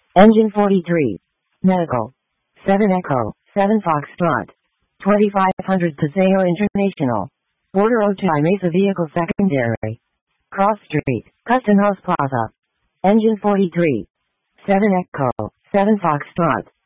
Engine 43. Medical. 7 Echo, 7 Foxtrot. 2500 Paseo International. Border Otay Mesa Vehicle Secondary. Cross Street, Custom House Plaza. Engine 43. 7 Echo, 7 Foxtrot.